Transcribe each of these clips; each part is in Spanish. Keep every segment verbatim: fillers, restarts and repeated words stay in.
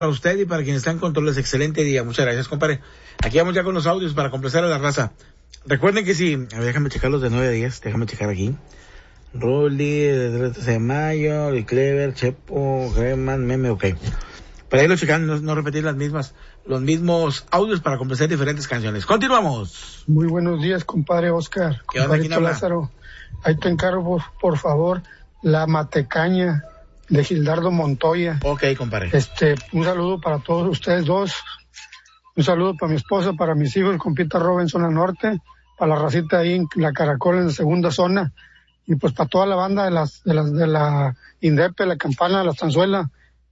Para usted y para quienes están en controles, excelente día. Muchas gracias, compadre. Aquí vamos ya con los audios para complacer a la raza. Recuerden que si, a ver, déjame checarlos de nueve a diez, déjame checar aquí. Rolly, de trece de mayo, y Clever, Chepo, German, Meme, ok. Para irlo checando, no, no repetir las mismas, los mismos audios para complacer diferentes canciones. Continuamos. Muy buenos días, compadre Oscar. ¿Qué onda, quién habla? Lázaro. Ahí te encargo, por, por favor, La Matecaña de Gildardo Montoya. Ok, compadre. Este, un saludo para todos ustedes dos. Un saludo para mi esposa, para mis hijos, el compita Robin en zona norte, para la racita ahí en la Caracol en la segunda zona, y pues para toda la banda de las, de las, de la Indepe, la Campana, la Estanzuela.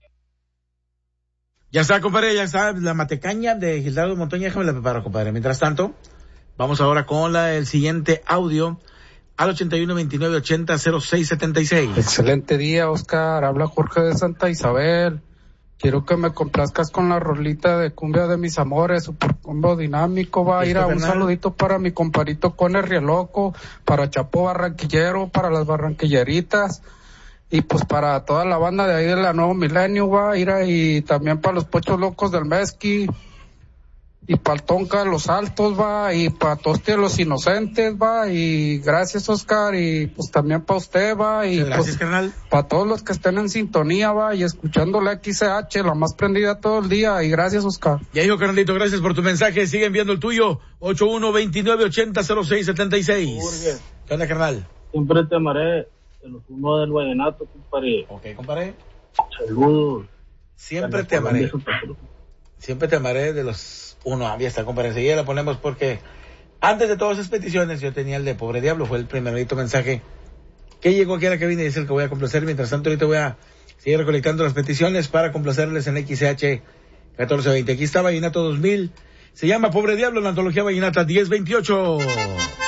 Ya está, compadre, ya está La Matecaña de Gildardo Montoya. Déjame la preparo, compadre. Mientras tanto, vamos ahora con la, el siguiente audio al ochenta y uno, veintinueve, ochenta, cero seis setenta y seis. Excelente día, Oscar. Habla Jorge de Santa Isabel. Quiero que me complazcas con la rolita de Cumbia de mis amores, super combo dinámico. Va a ir a un saludito para mi comparito Cone Rioloco, para Chapo Barranquillero, para las barranquilleritas, y pues para toda la banda de ahí de la Nuevo Milenio, va a ir ahí también para los Pochos Locos del Mezqui, y para el Tonka de los Altos, va, y para Tosti de los Inocentes, va, y gracias, Oscar, y pues también para usted, va, y gracias, pues carnal. Para todos los que estén en sintonía, va, y escuchando la X C H, la más prendida todo el día, y gracias, Oscar. Ya dijo, carnalito, gracias por tu mensaje. Sigue enviando el tuyo, ochenta y uno, veintinueve, ochenta, cero seis setenta y seis. ¿Qué onda, carnal? Siempre te amaré, de los humos del vallenato, compadre. Ok, compadre. Saludos. Siempre te amaré. Siempre te amaré de los uno. Ah, ya está, compadre. Enseguida la ponemos porque antes de todas esas peticiones yo tenía el de Pobre Diablo. Fue el primerito mensaje que llegó aquí a la cabina y es el que voy a complacer. Mientras tanto, ahorita voy a seguir recolectando las peticiones para complacerles en X C H catorce veinte. Aquí está Vallenato dos mil. Se llama Pobre Diablo, la antología Vallenata diez veintiocho.